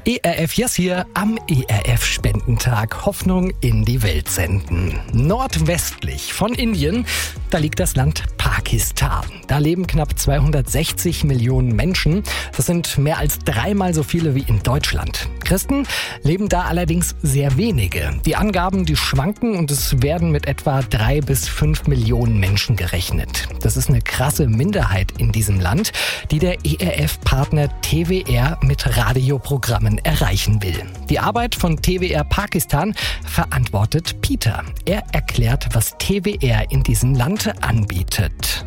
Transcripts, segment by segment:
ERF Yes hier am ERF-Spendentag Hoffnung in die Welt senden. Nordwestlich von Indien, da liegt das Land Pakistan. Da leben knapp 260 Millionen Menschen. Das sind mehr als 3-mal so viele wie in Deutschland. Christen leben da allerdings sehr wenige. Die Angaben, die schwanken und es werden mit etwa 3 bis 5 Millionen Menschen gerechnet. Das ist eine krasse Minderheit in diesem Land, die der ERF-Partner TWR mit Radioprogrammen erreichen will. Die Arbeit von TWR Pakistan verantwortet Peter. Er erklärt, was TWR in diesem Land anbietet.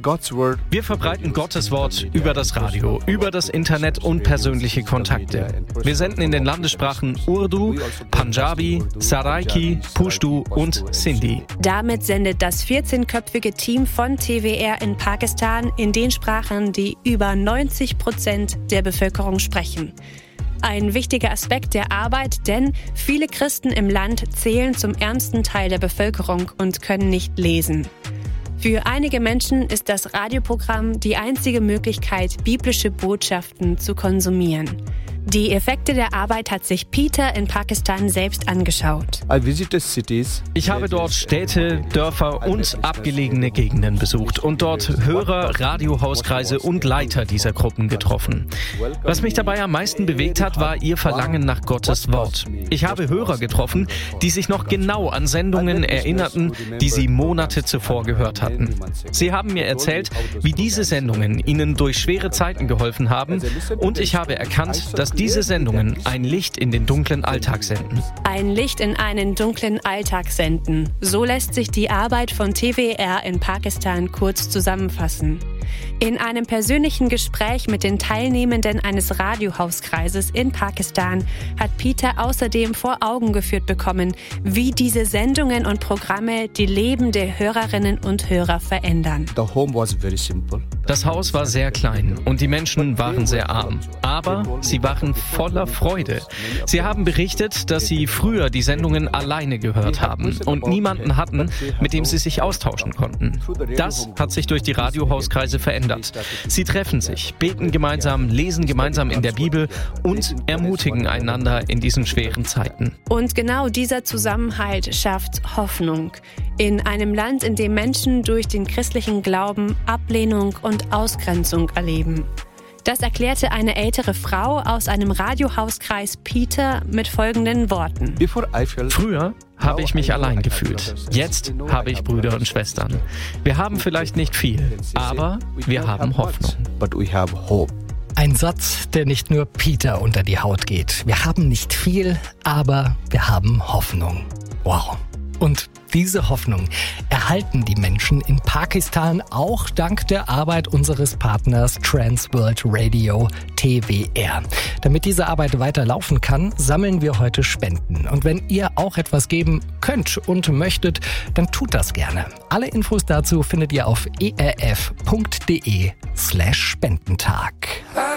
Wir verbreiten Gottes Wort über das Radio, über das Internet und persönliche Kontakte. Wir senden in den Landessprachen Urdu, Punjabi, Saraiki, Pushtu und Sindhi. Damit sendet das 14-köpfige Team von TWR in Pakistan in den Sprachen, die über 90% der Bevölkerung sprechen. Ein wichtiger Aspekt der Arbeit, denn viele Christen im Land zählen zum ärmsten Teil der Bevölkerung und können nicht lesen. Für einige Menschen ist das Radioprogramm die einzige Möglichkeit, biblische Botschaften zu konsumieren. Die Effekte der Arbeit hat sich Peter in Pakistan selbst angeschaut. Ich habe dort Städte, Dörfer und abgelegene Gegenden besucht und dort Hörer, Radiohauskreise und Leiter dieser Gruppen getroffen. Was mich dabei am meisten bewegt hat, war ihr Verlangen nach Gottes Wort. Ich habe Hörer getroffen, die sich noch genau an Sendungen erinnerten, die sie Monate zuvor gehört hatten. Sie haben mir erzählt, wie diese Sendungen ihnen durch schwere Zeiten geholfen haben, und ich habe erkannt, dass diese Sendungen ein Licht in den dunklen Alltag senden. Ein Licht in einen dunklen Alltag senden. So lässt sich die Arbeit von TWR in Pakistan kurz zusammenfassen. In einem persönlichen Gespräch mit den Teilnehmenden eines Radiohauskreises in Pakistan hat Peter außerdem vor Augen geführt bekommen, wie diese Sendungen und Programme die Leben der Hörerinnen und Hörer verändern. Das Haus war sehr klein und die Menschen waren sehr arm. Aber sie waren voller Freude. Sie haben berichtet, dass sie früher die Sendungen alleine gehört haben und niemanden hatten, mit dem sie sich austauschen konnten. Das hat sich durch die Radiohauskreise verändert. Sie treffen sich, beten gemeinsam, lesen gemeinsam in der Bibel und ermutigen einander in diesen schweren Zeiten. Und genau dieser Zusammenhalt schafft Hoffnung. In einem Land, in dem Menschen durch den christlichen Glauben Ablehnung und Ausgrenzung erleben. Das erklärte eine ältere Frau aus einem Radiohauskreis Peter mit folgenden Worten. Früher habe ich mich allein gefühlt. Jetzt habe ich Brüder und Schwestern. Wir haben vielleicht nicht viel, aber wir haben Hoffnung. Ein Satz, der nicht nur Peter unter die Haut geht. Wir haben nicht viel, aber wir haben Hoffnung. Wow. Und diese Hoffnung erhalten die Menschen in Pakistan auch dank der Arbeit unseres Partners Transworld Radio TWR. Damit diese Arbeit weiter laufen kann, sammeln wir heute Spenden. Und wenn ihr auch etwas geben könnt und möchtet, dann tut das gerne. Alle Infos dazu findet ihr auf erf.de/Spendentag.